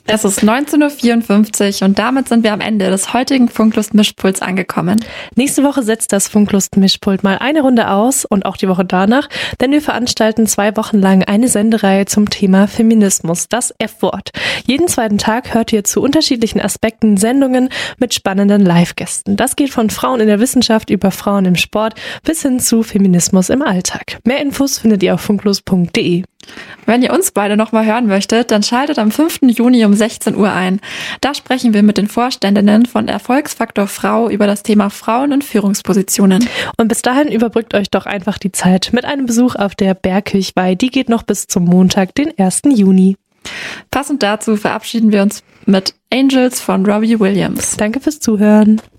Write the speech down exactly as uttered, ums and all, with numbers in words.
Es ist neunzehn Uhr vierundfünfzig und damit sind wir am Ende des heutigen Funklust-Mischpults angekommen. Nächste Woche setzt das Funklust-Mischpult mal eine Runde aus und auch die Woche danach, denn wir veranstalten zwei Wochen lang eine Sendereihe zum Thema Feminismus, das F-Wort. Jeden zweiten Tag hört ihr zu unterschiedlichen Aspekten Sendungen mit spannenden Live-Gästen. Das geht von Frauen in der Wissenschaft über Frauen im Sport bis hin zu Feminismus im Alltag. Mehr Infos findet ihr auf funklust punkt de. Wenn ihr uns beide noch mal hören möchtet, dann schaltet am fünften Juni um sechzehn Uhr ein. Da sprechen wir mit den Vorständinnen von Erfolgsfaktor Frau über das Thema Frauen und Führungspositionen. Und bis dahin überbrückt euch doch einfach die Zeit mit einem Besuch auf der Bergkirchweih. Die geht noch bis zum Montag, den ersten Juni. Passend dazu verabschieden wir uns mit Angels von Robbie Williams. Danke fürs Zuhören.